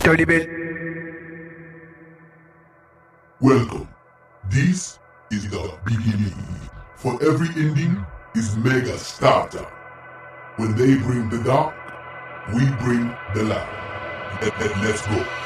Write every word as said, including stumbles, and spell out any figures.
Dirty bit. Welcome. This is the beginning. For every ending is mega starter. When they bring the dark, we bring the light. Let, let, let's go.